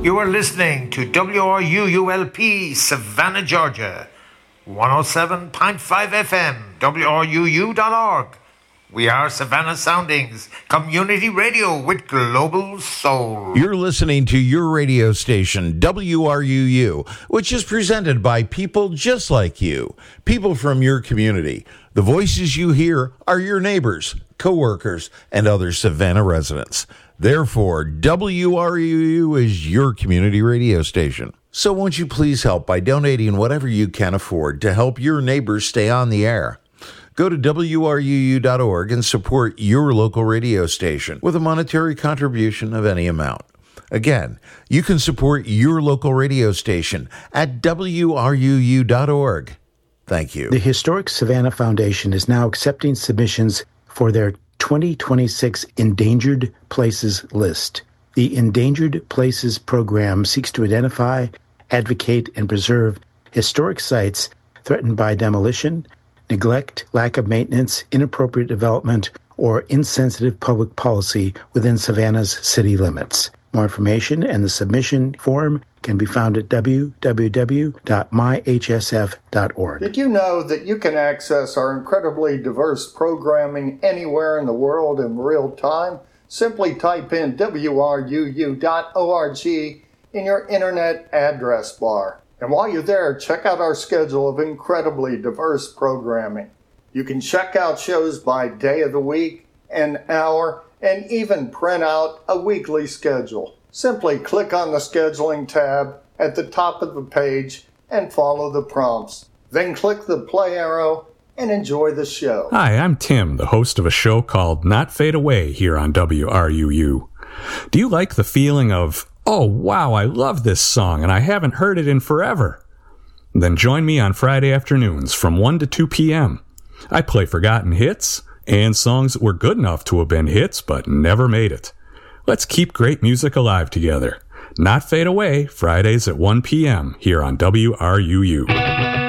You are listening to WRUULP, Savannah, Georgia, 107.5 FM, WRUU.org. We are Savannah Soundings, community radio with global soul. You're listening to your radio station, WRUU, which is presented by people just like you, people from your community. The voices you hear are your neighbors, co-workers, and other Savannah residents. Therefore, WRUU is your community radio station. So won't you please help by donating whatever you can afford to help your neighbors stay on the air? Go to WRUU.org and support your local radio station with a monetary contribution of any amount. Again, you can support your local radio station at WRUU.org. Thank you. The Historic Savannah Foundation is now accepting submissions for their 2026 Endangered Places list. The Endangered Places program seeks to identify, advocate, and preserve historic sites threatened by demolition, neglect, lack of maintenance, inappropriate development, or insensitive public policy within Savannah's city limits. More information and the submission form can be found at www.myhsf.org. Did you know that you can access our incredibly diverse programming anywhere in the world in real time? Simply type in wruu.org in your internet address bar. And while you're there, check out our schedule of incredibly diverse programming. You can check out shows by day of the week, an hour, and even print out a weekly schedule. Simply click on the scheduling tab at the top of the page and follow the prompts. Then click the play arrow and enjoy the show. Hi, I'm Tim, the host of a show called Not Fade Away here on WRUU. Do you like the feeling of, oh wow, I love this song and I haven't heard it in forever? Then join me on Friday afternoons from 1 to 2 p.m. I play forgotten hits and songs that were good enough to have been hits but never made it. Let's keep great music alive together. Not Fade Away, Fridays at 1 p.m. here on WRUU.